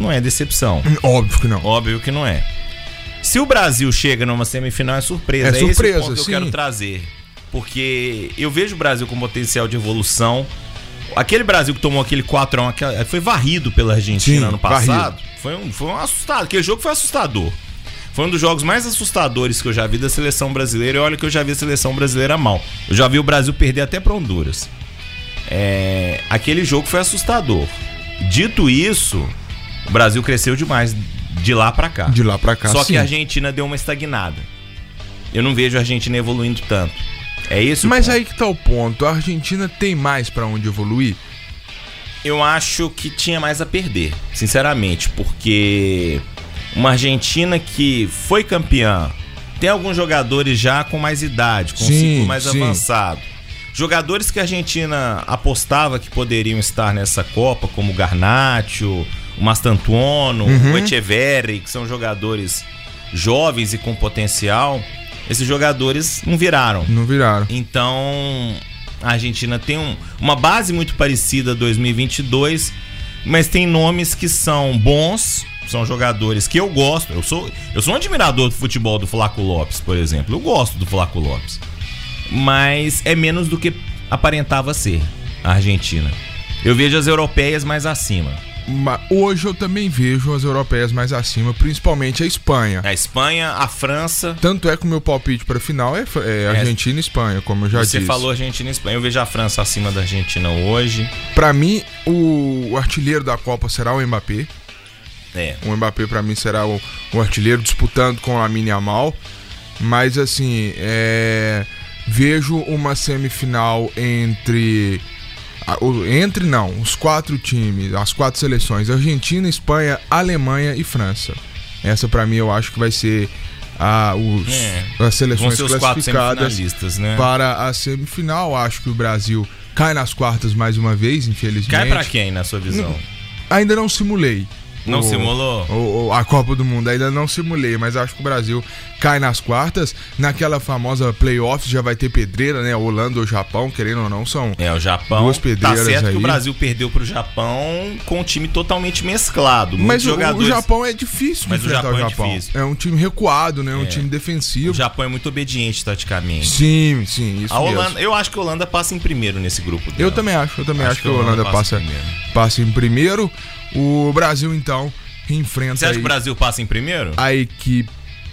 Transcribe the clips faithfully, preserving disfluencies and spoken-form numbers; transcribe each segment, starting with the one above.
não é decepção. Óbvio que não. Óbvio que não é. Se o Brasil chega numa semifinal, é surpresa. É, é surpresa, esse o ponto que sim. eu quero trazer. Porque eu vejo o Brasil com potencial de evolução. Aquele Brasil que tomou aquele quatro a um, foi varrido pela Argentina Sim, ano passado. varrido. Foi um, foi um assustado. Aquele jogo foi assustador. Foi um dos jogos mais assustadores que eu já vi da seleção brasileira. E olha que eu já vi a seleção brasileira mal. Eu já vi o Brasil perder até para Honduras. É, aquele jogo foi assustador. Dito isso, o Brasil cresceu demais de lá pra cá. De lá pra cá, Só sim. que a Argentina deu uma estagnada. Eu não vejo a Argentina evoluindo tanto. É isso? Mas ponto. aí que tá o ponto. A Argentina tem mais pra onde evoluir? Eu acho que tinha mais a perder, sinceramente, porque uma Argentina que foi campeã, tem alguns jogadores já com mais idade, com um Sim, ciclo mais sim. avançado. Jogadores que a Argentina apostava que poderiam estar nessa Copa, como o Garnacho, o Mastantuono, Uhum. o Echeverri, que são jogadores jovens e com potencial, esses jogadores não viraram. Não viraram. Então, a Argentina tem um, uma base muito parecida a dois mil e vinte e dois, mas tem nomes que são bons, são jogadores que eu gosto. Eu sou, eu sou um admirador do futebol do Flaco Lopes, por exemplo. Eu gosto do Flaco Lopes. Mas é menos do que aparentava ser a Argentina. Eu vejo as europeias mais acima. Mas hoje eu também vejo as europeias mais acima, principalmente a Espanha. A Espanha, a França. Tanto é que o meu palpite para final é, é Argentina e Espanha, como eu já Você disse. falou Argentina e Espanha. Eu vejo a França acima da Argentina hoje. Para mim, o, o artilheiro da Copa será o Mbappé. É. O Mbappé para mim será o, o artilheiro disputando com o Lamine Yamal. Mas assim, é, vejo uma semifinal entre... Entre não, os quatro times, as quatro seleções: Argentina, Espanha, Alemanha e França. Essa pra mim eu acho que vai ser a, os, é. as seleções Vão ser os classificadas quatro né? para a semifinal. Acho que o Brasil cai nas quartas mais uma vez, infelizmente. Cai pra quem, na sua visão? Não, ainda não simulei. Não o, simulou? O, o, a Copa do Mundo, ainda não simulei, mas acho que o Brasil cai nas quartas. Naquela famosa playoffs já vai ter pedreira, né? Holanda ou Japão, querendo ou não, são é, o Japão, duas pedreiras. Tá certo aí. que o Brasil perdeu pro Japão com um time totalmente mesclado. Mas o, jogadores... o Japão é difícil mas de enfrentar o Japão. O Japão é difícil. É um time recuado, né? É um É. time defensivo. O Japão é muito obediente taticamente. Sim, sim, isso a mesmo. Holanda, eu acho que a Holanda passa em primeiro nesse grupo dela. Eu também acho, eu também acho, acho que a Holanda, Holanda passa, passa, passa em primeiro. O Brasil, então, enfrenta. Você acha aí que o Brasil passa em primeiro? A equipe.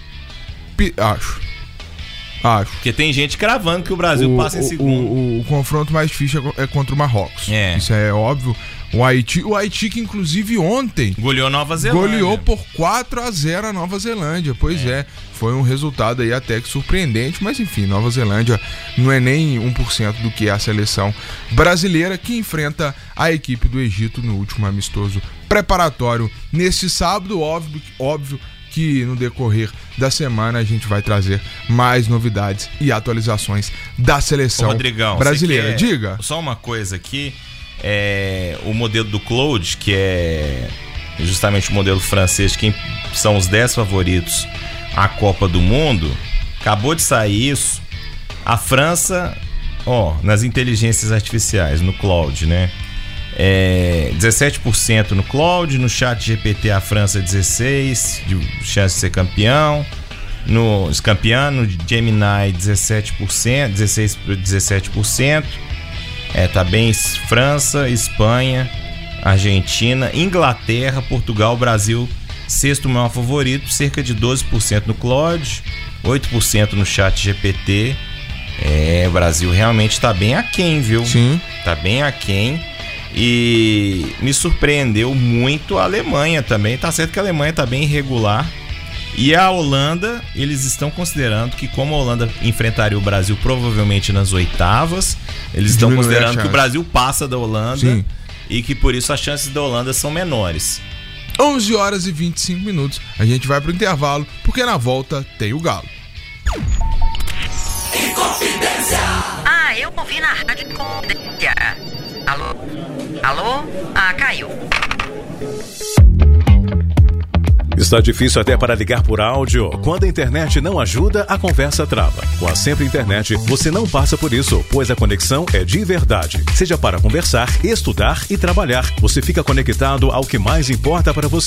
Acho. Acho. Porque tem gente cravando que o Brasil o, passa em segundo. O, o, o confronto mais difícil é contra o Marrocos. É. Isso é óbvio. O Haiti, o Haiti que inclusive ontem goleou Nova Zelândia. Goleou por quatro a zero a Nova Zelândia. Pois é. é, foi um resultado aí até que surpreendente, mas enfim, Nova Zelândia não é nem um por cento do que é a seleção brasileira, que enfrenta a equipe do Egito no último amistoso preparatório neste sábado. Óbvio, óbvio que no decorrer da semana a gente vai trazer mais novidades e atualizações da seleção Ô, Rodrigão, brasileira. Quer... Diga. Só uma coisa aqui. É, o modelo do Claude, que é justamente o modelo francês, que são os dez favoritos à Copa do Mundo, acabou de sair isso. A França, ó, nas inteligências artificiais, no Claude, né? É, dezessete por cento no Claude, no chat G P T a França dezesseis por cento de chance de ser campeão, no campeão, no Gemini dezessete por cento, dezesseis por dezessete por cento. É, tá bem França, Espanha, Argentina, Inglaterra, Portugal, Brasil, sexto maior favorito, cerca de doze por cento no Claude, oito por cento no chat G P T. É, o Brasil realmente tá bem aquém, viu? Sim. Tá bem aquém. E me surpreendeu muito a Alemanha também. Tá certo que a Alemanha tá bem irregular. E a Holanda, eles estão considerando que, como a Holanda enfrentaria o Brasil provavelmente nas oitavas, eles estão Diminui considerando que o Brasil passa da Holanda. Sim. E que por isso as chances da Holanda são menores. onze horas e vinte e cinco minutos. A gente vai pro intervalo, porque na volta tem o Galo. Inconfidência. Ah, eu ouvi na rádio Inconfidência. Alô? Alô? Ah, caiu. Está difícil até para ligar por áudio? Quando a internet não ajuda, a conversa trava. Com a Sempre Internet, você não passa por isso, pois a conexão é de verdade. Seja para conversar, estudar e trabalhar, você fica conectado ao que mais importa para você.